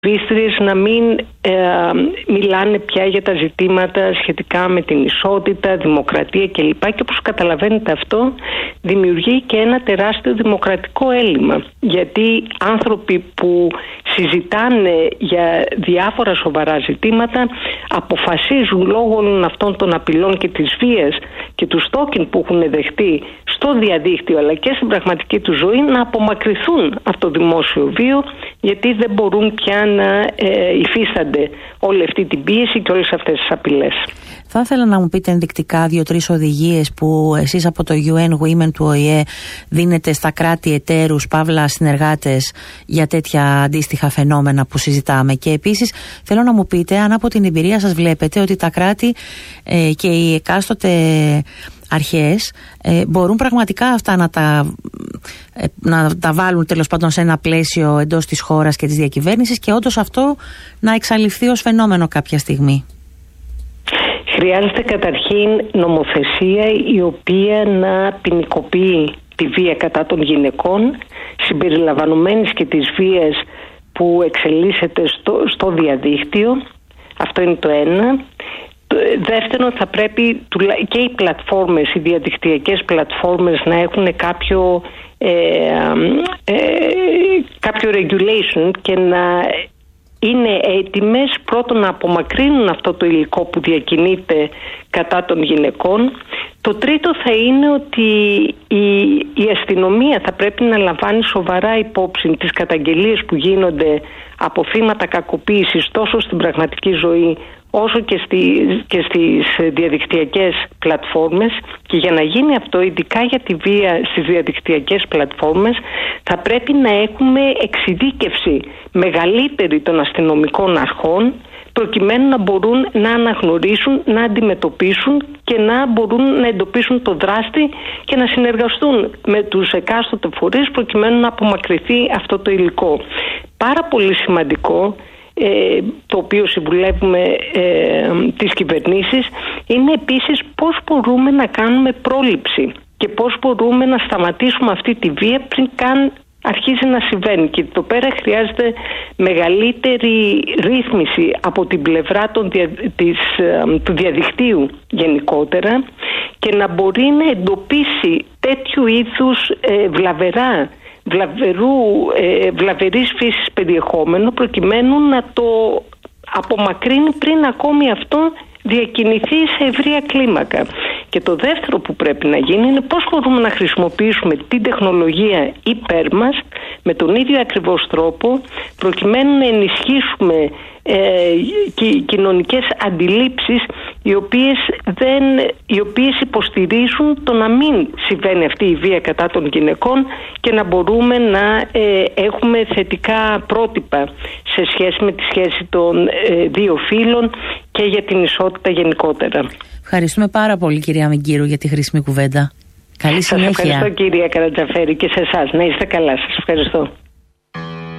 ακτιβίστριες να μην μιλάνε πια για τα ζητήματα σχετικά με την ισότητα, δημοκρατία κλπ. Και όπως καταλαβαίνετε, αυτό δημιουργεί και ένα τεράστιο δημοκρατικό έλλειμμα. Γιατί άνθρωποι που συζητάνε για διάφορα σοβαρά ζητήματα αποφασίζουν λόγω όλων αυτών των απειλών και της βίας και του stalking που έχουν δεχτεί στο διαδίκτυο αλλά και στην πραγματική του ζωή να απομακρυνθούν από το δημόσιο βίο, γιατί δεν μπορούν πια να υφίστανται όλη αυτή την πίεση και όλες αυτές τις απειλές. Θα ήθελα να μου πείτε ενδεικτικά 2-3 οδηγίες που εσείς από το UN Women του ΟΗΕ δίνετε στα κράτη εταίρους, παύλα συνεργάτες, για τέτοια αντίστοιχα φαινόμενα που συζητάμε. Και επίσης θέλω να μου πείτε αν από την εμπειρία σας βλέπετε ότι τα κράτη και οι εκάστοτε αρχές μπορούν πραγματικά αυτά να τα βάλουν τέλος πάντων σε ένα πλαίσιο εντός της χώρας και της διακυβέρνησης και όντως αυτό να εξαλειφθεί ως φαινόμενο κάποια στιγμή. Χρειάζεται καταρχήν νομοθεσία η οποία να ποινικοποιεί τη βία κατά των γυναικών, συμπεριλαμβανομένης και της βίας που εξελίσσεται στο διαδίκτυο. Αυτό είναι το ένα. Δεύτερον, θα πρέπει και οι πλατφόρμες, οι διαδικτυακές πλατφόρμες να έχουν κάποιο regulation και να είναι έτοιμες πρώτον να απομακρύνουν αυτό το υλικό που διακινείται κατά των γυναικών. Το τρίτο θα είναι ότι η αστυνομία θα πρέπει να λαμβάνει σοβαρά υπόψη τις καταγγελίες που γίνονται από θύματα κακοποίησης τόσο στην πραγματική ζωή όσο και στις διαδικτυακές πλατφόρμες, και για να γίνει αυτό, ειδικά για τη βία στις διαδικτυακές πλατφόρμες, θα πρέπει να έχουμε εξειδίκευση μεγαλύτερη των αστυνομικών αρχών προκειμένου να μπορούν να αναγνωρίσουν, να αντιμετωπίσουν και να μπορούν να εντοπίσουν το δράστη και να συνεργαστούν με τους εκάστοτε φορείς προκειμένου να απομακρυνθεί αυτό το υλικό. Πάρα πολύ σημαντικό, το οποίο συμβουλεύουμε τις κυβερνήσεις, είναι επίσης πώς μπορούμε να κάνουμε πρόληψη και πώς μπορούμε να σταματήσουμε αυτή τη βία πριν καν αρχίζει να συμβαίνει. Και εδώ πέρα χρειάζεται μεγαλύτερη ρύθμιση από την πλευρά του διαδικτύου γενικότερα και να μπορεί να εντοπίσει τέτοιου είδους βλαβερής φύσης περιεχόμενο προκειμένου να το απομακρύνει πριν ακόμη αυτό διακινηθεί σε ευρεία κλίμακα. Και το δεύτερο που πρέπει να γίνει είναι πώς μπορούμε να χρησιμοποιήσουμε την τεχνολογία υπέρ μας με τον ίδιο ακριβώς τρόπο προκειμένου να ενισχύσουμε κοινωνικές αντιλήψεις οι οποίες υποστηρίζουν το να μην συμβαίνει αυτή η βία κατά των γυναικών και να μπορούμε να έχουμε θετικά πρότυπα σε σχέση με τη σχέση των δύο φύλων και για την ισότητα γενικότερα. Ευχαριστούμε πάρα πολύ, κυρία Μιγκύρου, για τη χρήσιμη κουβέντα. Καλή συνέχεια. Σας ευχαριστώ, κυρία Καρατζαφέρη, και σε εσάς. Να είστε καλά. Σας ευχαριστώ.